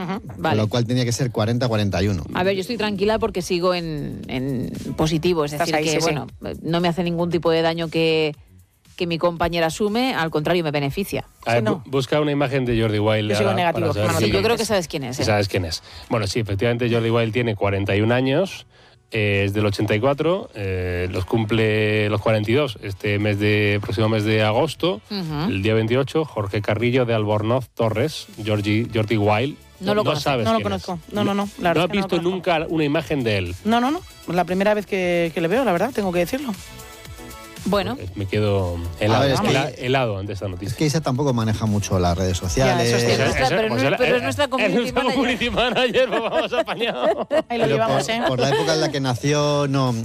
Con lo cual tenía que ser 40-41. A ver, yo estoy tranquila porque sigo en positivo, es decir, ahí, que no me hace ningún tipo de daño que mi compañera asume, al contrario, me beneficia. A ver, busca una imagen de Jordi Wild. Yo sigo negativo. Sí, yo creo que sabes quién es. Sabes quién es. Bueno, sí, efectivamente Jordi Wild tiene 41 años, es del 84, los cumple los 42 próximo mes de agosto, el día 28, Jorge Carrillo de Albornoz Torres, Jordi Wild. No lo sabes no lo quién conozco. es. No. ¿No has visto nunca una imagen de él? No. Es la primera vez que le veo, la verdad, tengo que decirlo. Bueno. Me quedo helado ante esta noticia. Es que Isa tampoco maneja mucho las redes sociales. Ya, eso es pero es nuestra community manager, pues vamos apañado. Ahí lo llevamos, Por la época en la que nació, no...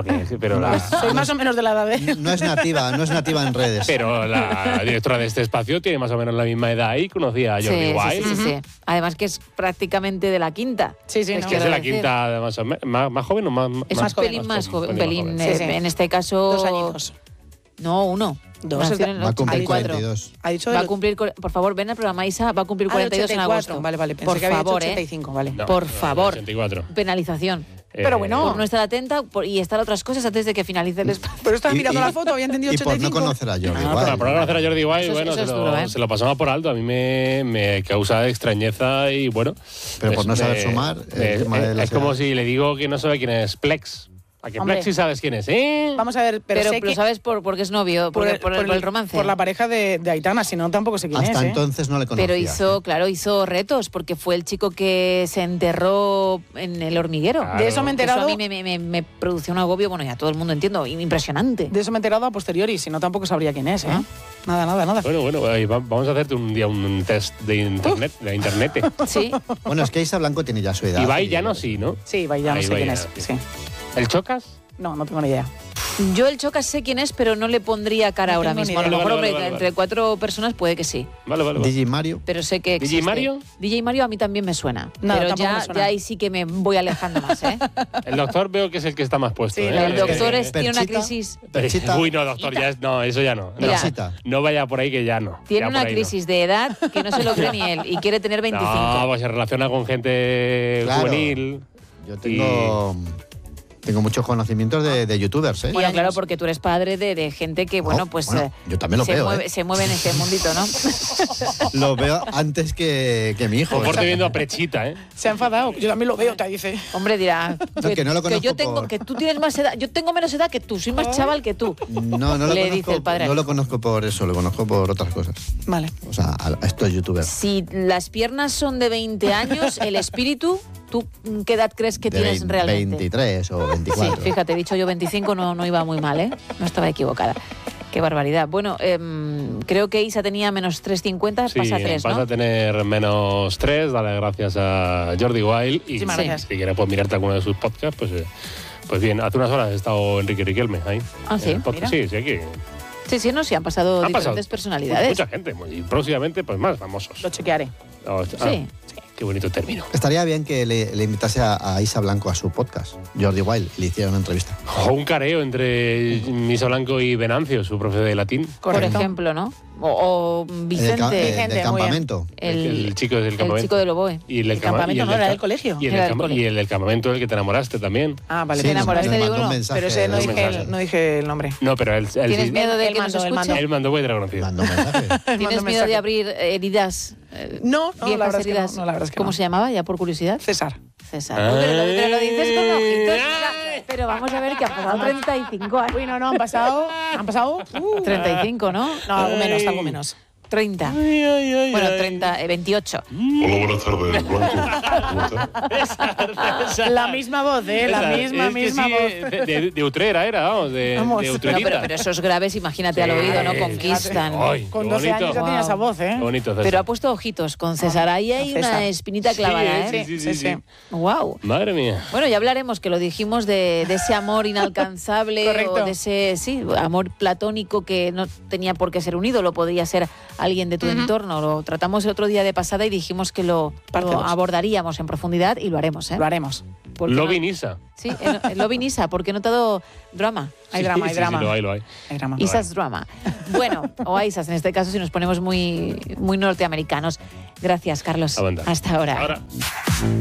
Soy más o menos de la edad de él. No es nativa en redes. Pero la directora de este espacio tiene más o menos la misma edad y conocía a Jordi Wild. Sí. Además que es prácticamente de la quinta. Sí, es que es de la quinta, más joven o más... Es un pelín más joven. En este caso... 2 añitos. No, 1. 2. Va a cumplir 42. Ha dicho va a cumplir, por favor, ven al programa, Isa, va a cumplir 42 en agosto. Vale, pensé por que había favor, dicho 85, vale. No, por favor. 84. Penalización. Pero bueno. Por no estar atenta y estar a otras cosas antes de que finalice el espacio. Pero estaba mirando la foto, había entendido 85. Y por no conocer a Jordi Wild. Por no conocer a Jordi Wild, bueno, se lo pasamos por alto. A mí me causa extrañeza y bueno. Pero por no saber sumar... es como si le digo que no sabe quién es Plex. ¿A que Plex sí sabes quién es? Vamos a ver, pero lo sabes porque es novio, por el romance. Por la pareja de Aitana, si no tampoco sé quién es. Hasta entonces no le conocía. Pero hizo retos, porque fue el chico que se enterró en el hormiguero. Claro. De eso me he enterado. Eso a mí me produció un agobio, bueno, ya todo el mundo entiendo, impresionante. De eso me he enterado a posteriori, si no tampoco sabría quién es, ¿eh? Nada. Bueno, vamos a hacerte un día un test de internet. Sí. Bueno, es que Isa Blanco tiene ya su edad. Ibai ya no, sí, ¿no? Sí, Ibai ya no sé quién es. Sí. ¿El Chocas? No tengo ni idea. Yo el Chocas sé quién es, pero no le pondría cara ahora mismo. A lo mejor entre 4 personas puede que sí. Vale. DJ Mario. Pero sé que existe. ¿DJ Mario? DJ Mario a mí también me suena. No, pero ya ahí sí que me voy alejando más, ¿eh? El doctor veo que es el que está más puesto. Sí, el doctor tiene una Perchita. crisis. Uy, no, doctor, eso ya no. Mira, No vaya por ahí que ya no. Tiene una crisis de edad que no se lo cree ni él y quiere tener 25. No, pues se relaciona con gente juvenil. Yo tengo muchos conocimientos de youtubers, ¿eh? Bueno, claro, porque tú eres padre de gente que, yo también lo veo, se mueve en ese mundito, ¿no? Lo veo antes que mi hijo. Mejor te viendo a Prechita, ¿eh? Se ha enfadado. Yo también lo veo, te dice. Hombre, dirá que no lo conozco que tú tienes más edad. Yo tengo menos edad que tú, soy más chaval que tú. No le dice el padre. No lo conozco por eso, lo conozco por otras cosas. Vale. O sea, a estos youtubers. Si las piernas son de 20 años, el espíritu, ¿tú qué edad crees que tienes realmente? 23 o 24. Sí, fíjate, he dicho yo 25, no iba muy mal, ¿eh? No estaba equivocada. Qué barbaridad. Bueno, creo que Isa tenía menos 3,50, sí, pasa a 3, ¿no? Vas a tener menos 3, dale gracias a Jordi Wild. Y gracias. Si quieres pues, mirarte alguno de sus podcasts, pues bien, hace unas horas ha estado Enrique Riquelme ahí. Ah, sí, mira. Sí, aquí. Sí, han pasado diferentes personalidades. Mucha gente, y próximamente pues más famosos. Lo chequearé. Sí. Qué bonito término. Estaría bien que le invitase a Isa Blanco a su podcast, Jordi Wild, y le hiciera una entrevista. O un careo entre Isa Blanco y Venancio, su profe de latín. Por ejemplo, ¿no? O Vicente. Del campamento. El chico del campamento. El chico del oboe. Y el campamento no era del colegio. Y el del campamento del que te enamoraste también. Ah, vale. Sí, te enamoraste de uno. Pero ese no dije el nombre. No, pero él ¿Tienes miedo de que nos escuche? Él mandó buen reconocido. Mandó mensaje. ¿Tienes miedo de abrir heridas? No, la verdad heridas. es que no. La verdad es que ¿Cómo se llamaba, ya por curiosidad? César. Pero lo dices con ojitos. Pero vamos a ver que han pasado 35 años. Uy, no, han pasado 35, ¿no? No, algo menos. 30. Bueno, 30, 28. Hola, buenas tardes, Blanco. ¿Cómo estás? La misma voz, ¿eh? La misma voz. De Utrera era, vamos, de Utrerita. No, pero esos graves, imagínate al oído, ¿no? Conquistan. Con 12 años ya tenía esa voz, ¿eh? Bonito, César. Pero ha puesto ojitos con César. Ahí hay una espinita clavada, ¿eh? Sí. Wow. Madre mía. Bueno, ya hablaremos, que lo dijimos, de ese amor inalcanzable. Correcto. O de ese, amor platónico que no tenía por qué ser un ídolo, podría ser alguien de tu entorno. Lo tratamos el otro día de pasada y dijimos que lo abordaríamos en profundidad y lo haremos, ¿eh? Lo haremos. Lobby Nisa. Sí, Lobby Nisa, porque he notado drama. Hay drama. Sí, lo hay. Hay drama. Isas drama. Bueno, o Isas en este caso si nos ponemos muy, muy norteamericanos. Gracias, Carlos. A banda. Hasta ahora. Ahora.